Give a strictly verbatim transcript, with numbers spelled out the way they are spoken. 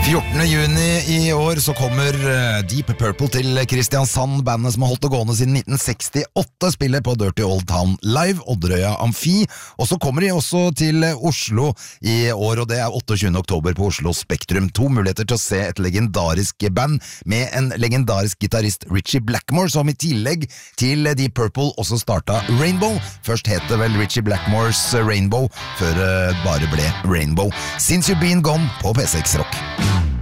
fjortende juni i år så kommer Deep Purple til Kristiansand, bandet som har holdt det gående siden nitten sekstiåtte, spiller på Dirty Old Town Live, Odderøya Amfi, og så kommer de også til Oslo i år, og det er otteogtyvende oktober på Oslo Spektrum. To muligheter til å se et legendarisk band med en legendarisk gitarist Ritchie Blackmore, som i tillegg til Deep Purple også startet Rainbow. Først het det vel Ritchie Blackmores Rainbow, før det bare ble Rainbow. Since You've Been Gone på P seks Rock.